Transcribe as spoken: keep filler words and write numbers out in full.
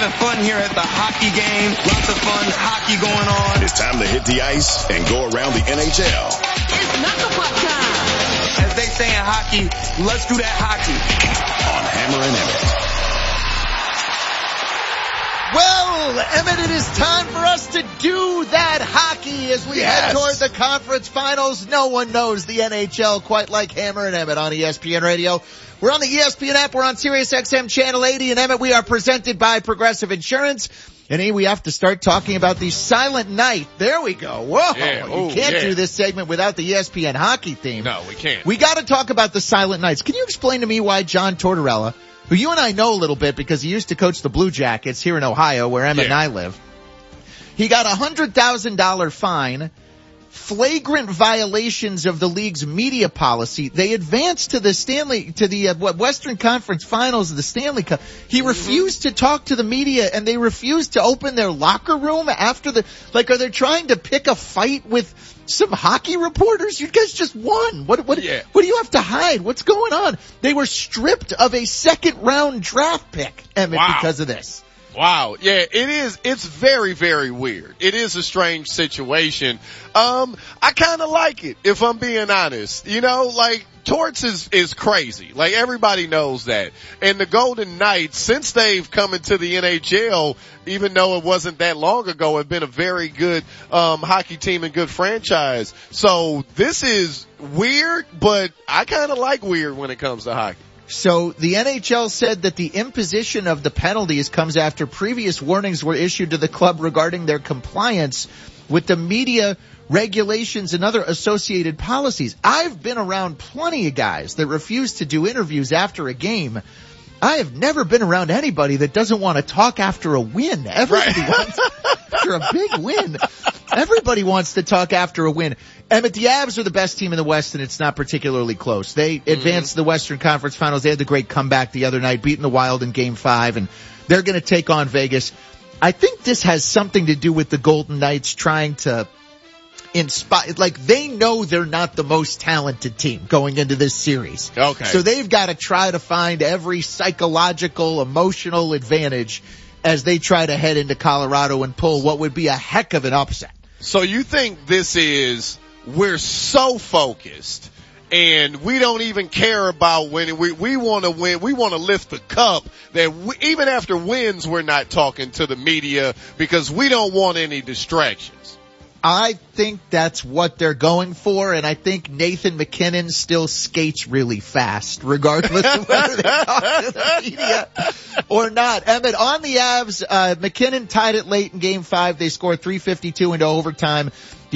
having fun here at the hockey game. Lots of fun hockey going on. It's time to hit the ice and go around the N H L. It's knuckle puck time. As they say in hockey, let's do that hockey. On Hammer and Emmett. Well, Emmett, it is time for us to do that hockey as we Yes. head toward the conference finals. No one knows the N H L quite like Hammer and Emmett on E S P N Radio. We're on the E S P N app. We're on Sirius X M Channel eighty. And Emmett, we are presented by Progressive Insurance. And hey, we have to start talking about the Silent Night. There we go. Whoa. Yeah. Ooh, you can't yeah. do this segment without the E S P N hockey theme. No, we can't. We got to talk about the Silent Nights. Can you explain to me why John Tortorella, who you and I know a little bit because he used to coach the Blue Jackets here in Ohio where Emmett Yeah. and I live, he got a one hundred thousand dollars fine, flagrant violations of the league's media policy. They advanced to the Stanley, to the uh, Western Conference Finals of the Stanley Cup. He refused to talk to the media, and they refused to open their locker room after the, like, are they trying to pick a fight with some hockey reporters? You guys just won. What, what, Yeah. what do you have to hide? What's going on? They were stripped of a second round draft pick, Emmett, Wow. because of this. Wow. Yeah, it is. It's very, very weird. It is a strange situation. Um, I kind of like it, if I'm being honest. You know, like, Torts is, is crazy. Like, everybody knows that. And the Golden Knights, since they've come into the N H L, even though it wasn't that long ago, have been a very good, um, hockey team and good franchise. So this is weird, but I kind of like weird when it comes to hockey. So the N H L said that the imposition of the penalties comes after previous warnings were issued to the club regarding their compliance with the media regulations and other associated policies. I've been around plenty of guys that refuse to do interviews after a game. I have never been around anybody that doesn't want to talk after a win. Everybody Right. wants after a big win. Everybody wants to talk after a win. Emmett, the Avs are the best team in the West, and it's not particularly close. They advanced to the Western Conference Finals. They had the great comeback the other night, beating the Wild in Game five, and they're going to take on Vegas. I think this has something to do with the Golden Knights trying to inspire, like, they know they're not the most talented team going into this series. Okay. So they've got to try to find every psychological, emotional advantage as they try to head into Colorado and pull what would be a heck of an upset. So you think this is, we're so focused and we don't even care about winning. We, we want to win. We want to lift the cup that we, even after wins, we're not talking to the media because we don't want any distractions. I think that's what they're going for, and I think Nathan McKinnon still skates really fast, regardless of whether they talk to the media or not. Emmett, on the Avs, uh, McKinnon tied it late in Game five. They scored three fifty-two into overtime.